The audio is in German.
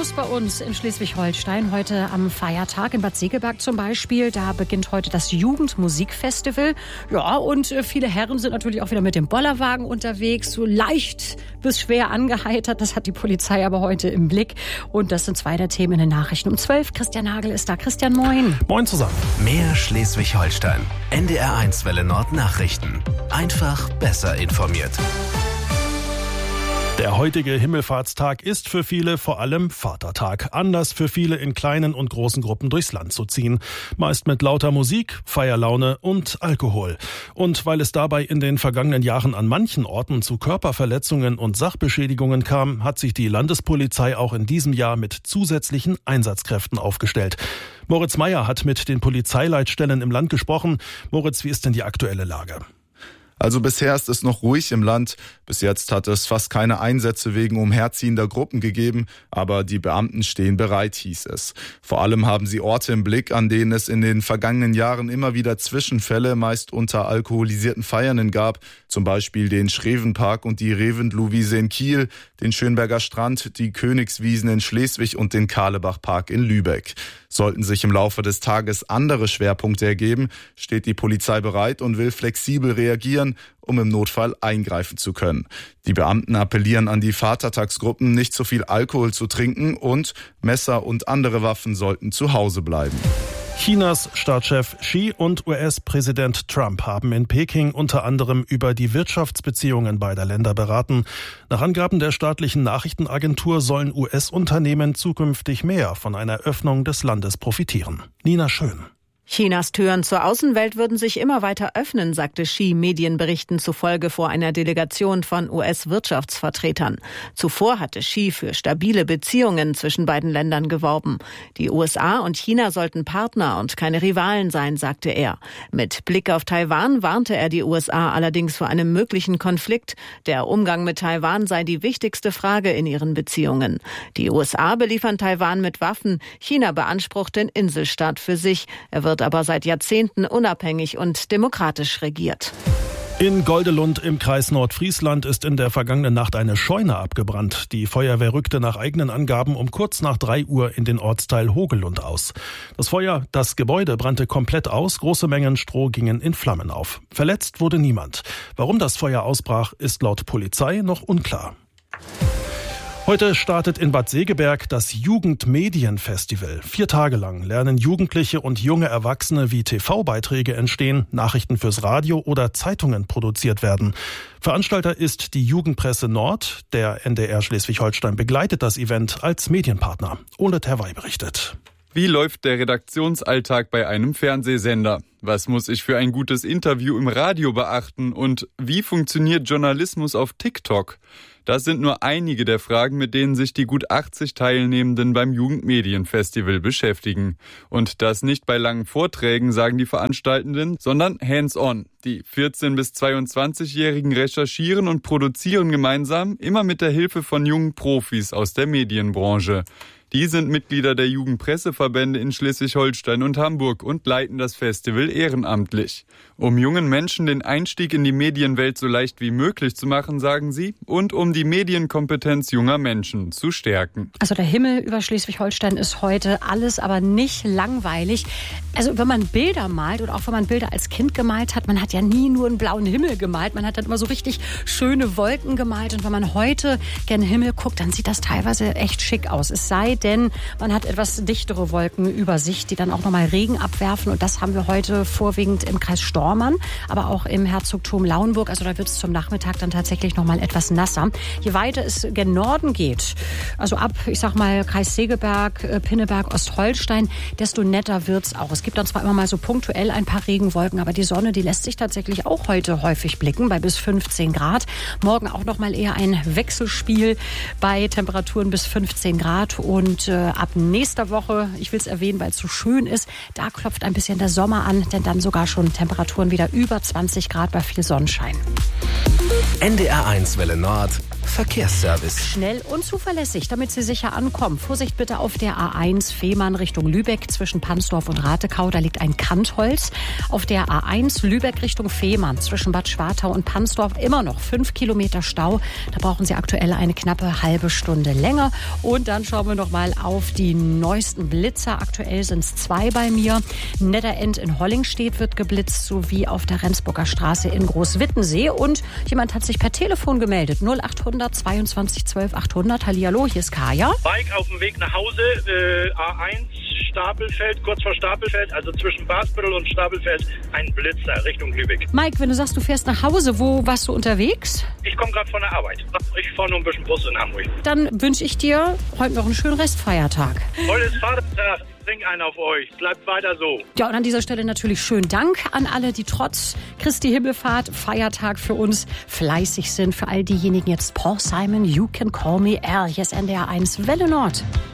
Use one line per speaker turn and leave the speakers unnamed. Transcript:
los bei uns in Schleswig-Holstein. Heute am Feiertag in Bad Segeberg zum Beispiel. Da beginnt heute das Jugendmusikfestival. Ja, und viele Herren sind natürlich auch wieder mit dem Bollerwagen unterwegs. So leicht bis schwer angeheitert. Das hat die Polizei aber heute im Blick. Und das sind zwei der Themen in den Nachrichten. Um 12. Christian Nagel ist da. Christian, moin.
Moin zusammen.
Mehr Schleswig-Holstein. NDR1 Welle Nord Nachrichten. Einfach besser informiert.
Der heutige Himmelfahrtstag ist für viele vor allem Vatertag. Anlass für viele in kleinen und großen Gruppen durchs Land zu ziehen. Meist mit lauter Musik, Feierlaune und Alkohol. Und weil es dabei in den vergangenen Jahren an manchen Orten zu Körperverletzungen und Sachbeschädigungen kam, hat sich die Landespolizei auch in diesem Jahr mit zusätzlichen Einsatzkräften aufgestellt. Moritz Meyer hat mit den Polizeileitstellen im Land gesprochen. Moritz, wie ist denn die aktuelle Lage?
Also bisher ist es noch ruhig im Land. Bis jetzt hat es fast keine Einsätze wegen umherziehender Gruppen gegeben, aber die Beamten stehen bereit, hieß es. Vor allem haben sie Orte im Blick, an denen es in den vergangenen Jahren immer wieder Zwischenfälle, meist unter alkoholisierten Feiernden gab, zum Beispiel den Schrevenpark und die Reventlow-Wiese in Kiel, den Schönberger Strand, die Königswiesen in Schleswig und den Karlebach-Park in Lübeck. Sollten sich im Laufe des Tages andere Schwerpunkte ergeben, steht die Polizei bereit und will flexibel reagieren, um im Notfall eingreifen zu können. Die Beamten appellieren an die Vatertagsgruppen, nicht zu viel Alkohol zu trinken und Messer und andere Waffen sollten zu Hause bleiben.
Chinas Staatschef Xi und US-Präsident Trump haben in Peking unter anderem über die Wirtschaftsbeziehungen beider Länder beraten. Nach Angaben der staatlichen Nachrichtenagentur sollen US-Unternehmen zukünftig mehr von einer Öffnung des Landes profitieren. Nina Schön.
Chinas Türen zur Außenwelt würden sich immer weiter öffnen, sagte Xi Medienberichten zufolge vor einer Delegation von US-Wirtschaftsvertretern. Zuvor hatte Xi für stabile Beziehungen zwischen beiden Ländern geworben. Die USA und China sollten Partner und keine Rivalen sein, sagte er. Mit Blick auf Taiwan warnte er die USA allerdings vor einem möglichen Konflikt. Der Umgang mit Taiwan sei die wichtigste Frage in ihren Beziehungen. Die USA beliefern Taiwan mit Waffen. China beansprucht den Inselstaat für sich. Er wird aber seit Jahrzehnten unabhängig und demokratisch regiert.
In Goldelund im Kreis Nordfriesland ist in der vergangenen Nacht eine Scheune abgebrannt. Die Feuerwehr rückte nach eigenen Angaben um kurz nach 3 Uhr in den Ortsteil Hogelund aus. Das Gebäude brannte komplett aus, große Mengen Stroh gingen in Flammen auf. Verletzt wurde niemand. Warum das Feuer ausbrach, ist laut Polizei noch unklar. Heute startet in Bad Segeberg das Jugendmedienfestival. 4 Tage lang lernen Jugendliche und junge Erwachsene, wie TV-Beiträge entstehen, Nachrichten fürs Radio oder Zeitungen produziert werden. Veranstalter ist die Jugendpresse Nord. Der NDR Schleswig-Holstein begleitet das Event als Medienpartner. Ole Terwey berichtet.
Wie läuft der Redaktionsalltag bei einem Fernsehsender? Was muss ich für ein gutes Interview im Radio beachten? Und wie funktioniert Journalismus auf TikTok? Das sind nur einige der Fragen, mit denen sich die gut 80 Teilnehmenden beim Jugendmedienfestival beschäftigen. Und das nicht bei langen Vorträgen, sagen die Veranstaltenden, sondern hands-on. Die 14- bis 22-Jährigen recherchieren und produzieren gemeinsam, immer mit der Hilfe von jungen Profis aus der Medienbranche. Die sind Mitglieder der Jugendpresseverbände in Schleswig-Holstein und Hamburg und leiten das Festival ehrenamtlich. Um jungen Menschen den Einstieg in die Medienwelt so leicht wie möglich zu machen, sagen sie, und um die Medienkompetenz junger Menschen zu stärken.
Also der Himmel über Schleswig-Holstein ist heute alles, aber nicht langweilig. Also wenn man Bilder malt oder auch wenn man Bilder als Kind gemalt hat, man hat ja nie nur einen blauen Himmel gemalt, man hat dann immer so richtig schöne Wolken gemalt. Und wenn man heute gen Himmel guckt, dann sieht das teilweise echt schick aus. Es sei denn, man hat etwas dichtere Wolken über sich, die dann auch nochmal Regen abwerfen. Und das haben wir heute vorwiegend im Kreis Stormann, aber auch im Herzogtum Lauenburg. Also da wird es zum Nachmittag dann tatsächlich nochmal etwas nasser. Je weiter es gen Norden geht, also ab, ich sag mal, Kreis Segeberg, Pinneberg, Ostholstein, desto netter wird's auch. Es gibt dann zwar immer mal so punktuell ein paar Regenwolken, aber die Sonne, die lässt sich tatsächlich auch heute häufig blicken, bei bis 15 Grad. Morgen auch nochmal eher ein Wechselspiel bei Temperaturen bis 15 Grad. Und ab nächster Woche, ich will es erwähnen, weil es so schön ist, da klopft ein bisschen der Sommer an, denn dann sogar schon Temperaturen wieder über 20 Grad bei viel Sonnenschein.
NDR1 Welle Nord, Verkehrsservice.
Schnell und zuverlässig, damit Sie sicher ankommen. Vorsicht bitte auf der A1 Fehmarn Richtung Lübeck zwischen Pansdorf und Ratekau. Da liegt ein Kantholz. Auf der A1 Lübeck Richtung Fehmarn zwischen Bad Schwartau und Pansdorf immer noch 5 Kilometer Stau. Da brauchen Sie aktuell eine knappe halbe Stunde länger. Und dann schauen wir noch mal auf die neuesten Blitzer. Aktuell sind es 2 bei mir. Netterend in Hollingstedt wird geblitzt, sowie auf der Rendsburger Straße in Großwittensee. Und jemand hat sich per Telefon gemeldet. 0800 22 12 800. Hallihallo, hier ist Kaya.
Bike auf dem Weg nach Hause, A1 Stapelfeld, kurz vor Stapelfeld, also zwischen Basbüttel und Stapelfeld, ein Blitzer Richtung Lübeck.
Mike, wenn du sagst, du fährst nach Hause, wo warst du unterwegs?
Ich komme gerade von der Arbeit. Ich fahre nur ein bisschen Bus in Hamburg.
Dann wünsche ich dir heute noch einen schönen Restfeiertag.
Heute ist Vatertag. Trink einen auf euch. Bleibt weiter so.
Ja, und an dieser Stelle natürlich schönen Dank an alle, die trotz Christi Himmelfahrt, Feiertag für uns fleißig sind. Für all diejenigen jetzt Paul Simon, You Can Call Me Al. Hier ist NDR 1 Welle Nord.